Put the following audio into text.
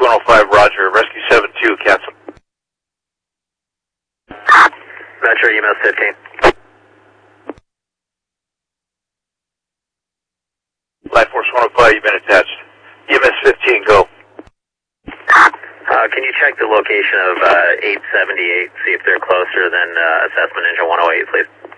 105, roger. Rescue 72, cancel. Metro EMS 15. Life Force 105, you've been attached. EMS 15, go. Can you check the location of 878, see if they're closer than assessment engine 108, please?